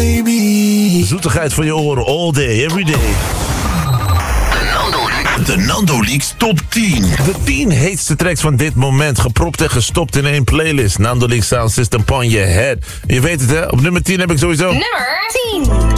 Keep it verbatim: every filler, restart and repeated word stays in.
baby. Zoetigheid van je oren, all day, every day. De Nando Leaks Top tien. De tien heetste tracks van dit moment, gepropt en gestopt in één playlist. Nando Leaks Sound System on your head. Je weet het hè, op nummer tien heb ik sowieso... Nummer tien.